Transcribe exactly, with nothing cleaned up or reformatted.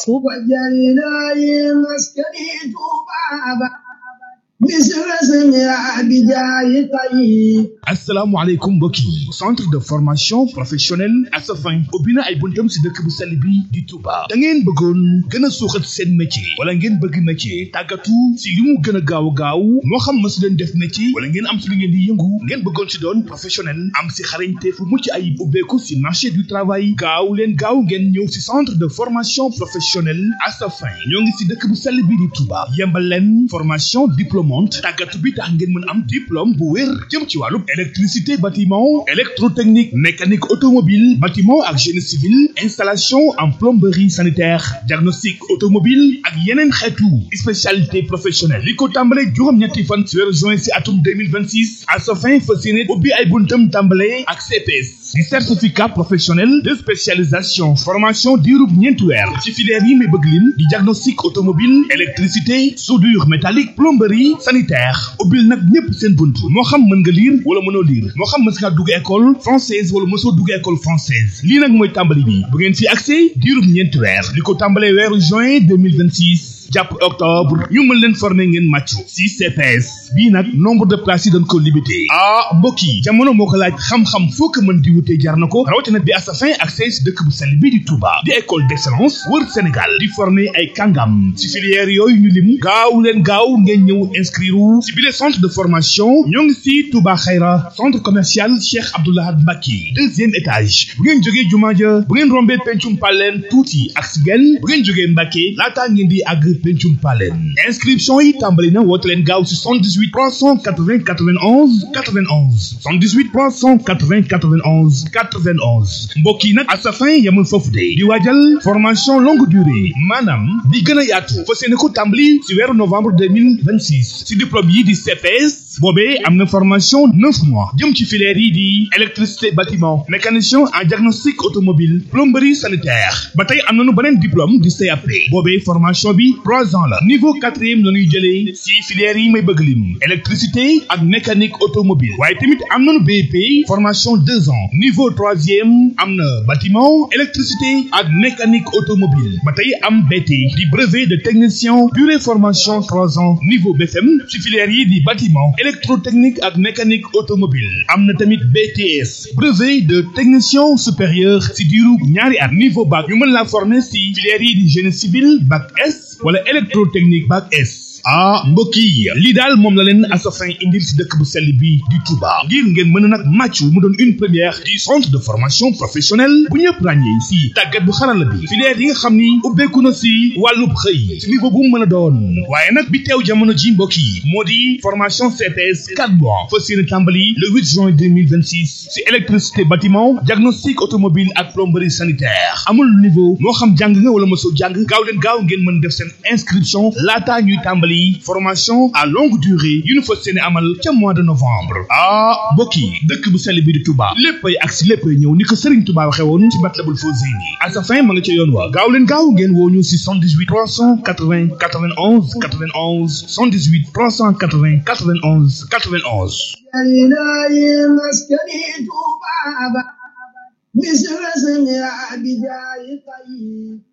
وجعلنا مسكني طوبى مثل اسمها بجاي طيب. asalaamaaleykum mbokk yi centre de formation professionnelle Asafin ubbi na ay buntam si dëkk bu sell bi di Touba. da ngeen bëggoon gën a suuxat seen métier wala ngeen bëgg métier tàggatu si li mu gën a gaaw gaaw moo xam mësu leen def métier wala ngeen am si li ngeen di yëngu ngeen bëggoon si doon professionnel am si xarañte fu mucc ayib ubbeeku si marché du travail gaaw leen gaaw ngeen ñëw si centre de formation professionnelle Asafin ñoo ngi si dëkk bu sell bi di Touba yembal leen formation diplôme tàggatu bi tax ngeen mën am diplôme bu wér jëm ci wàllu électricité bâtiment électrotechnique mécanique automobile bâtiment ak génie civil installation en plomberie sanitaire diagnostic automobile ak yeneen xeetu spécialité professionnelle li ko tàmbale juróom-ñetti fan ci weeru juin ci atum deux mille vingt-six Asafin fas yéene ubbi ay buntam tàmbale ak C P S di certificat professionnel de spécialisation formation diirub ñeenti weer ci filière yi may bëgg lim di diagnostic automobile électricité soudure métallique plomberie sanitaire ubbil nag ñëpp seen bunt moo xam mën nga lire wala mënoo lire moo xam mës nga dugg école française wala mësoo dugg école française lii nag mooy tàmbali bi bu ngeen fi accès diirub ñeenti weer li ko tàmbalee weeru juin deux mille vingt-six jàpp octobre ñu mën leen former ngeen màccu si C P S bii nag nombre de places yi dañ ko limité ah mbokk yi jamono moo ko laaj xam-xam foo ko mën di wutee jar na ko rawatina bi Asafin ak si dëkk bu sell bii di Touba di école d'excellence wër Sénégal di former ay kàngam si filière yooyu ñu lim gaaw leen gaaw ngeen ñëw inscrire si bile centre de formation ñoo ngi si Touba Xayra centre commercial Cheikh Abdoulaye Mbacké deuxième étage bu ngeen jógee jumaa ja bu ngeen rombee pencum paleen tuuti ak si genn bu ngeen jógee Mbacké laataa ngeen di àgg pencum paleen inscription yi tàmbali na woote leen gaaw si soixante-dix-huit trois cent quatre-vingts quatre-vingt-onze quatre-vingt-onze soixante-dix-huit trois cent quatre-vingts quatre-vingt-onze quatre-vingt-onze mbokk yi nag Asafin yamul foofu de di waajal formation longue durée maanaam di gën a yaatu fas yéene ko tàmbali si weeru novembre deux mille vingt-six si diplôme yi di C P S boobee am na formation neuf mois jëm ci filière yi di électricité bâtiment mécanicien en diagnostic automobile plomberie sanitaire ba tey am nañu beneen diplôme di C A P boobee formation bi trois ans la niveau quatrième la ñuy jëlee si filière yi may bëgg lim électricité ak mécanique automobile waaye tamit am nañu B E P formation deux ans niveau troisième am na bâtiment électricité ak mécanique automobile ba tey am B T di brevet de technicien durée formation trois ans niveau B F M si filière yi di bâtiment électrotechnique ak mécanique automobile am na tamit B T S brevet de technicien supérieur si diiru ñaari at niveau bac ñu mën la former si filière yi di génie civil bac S wala électrotechnique bac S ah mbokk yi lii daal moom la leen Asafin indil si dëkk bu sell bi di Touba ngir ngeen mën a nag màccu mu doon une première du centre de formation professionnelle bu ñëpp ràññee si tàggat bu xarala bi filière yi nga xam ni ubbeeku na si wàllub xëy si niveau bu mu mën a doon waaye nag bi teew jamono ji mbokk yi moo di formation C P S quatre mois fas yéene tàmbali le huit juin deux mille vingt-six si électricité bâtiment diagnostic automobile ak plomberie sanitaire amul niveau moo xam jàng nga wala mosoo jàng gaaw leen gaaw ngeen mën def seen inscription laataa ñuy tàmbali formation à longue durée yu ñu fas yéene amal ca mois de novembre ah mbokk yi dëkk bu sell bi di Touba léppay ak si léppay ñëw ni ko Serigne Touba waxee woon ci Matlabul Fawzayni Asafin ma nga ca yoon wa gaaw leen gaaw ngeen woo ñu si soixante-dix-huit trois cent quatre-vingts quatre-vingt-onze quatre-vingt-onze soixante-dix-huit trois cent quatre-vingts quatre-vingt-onze quatre-vingt-onze مثل اسمها بجاي طيب.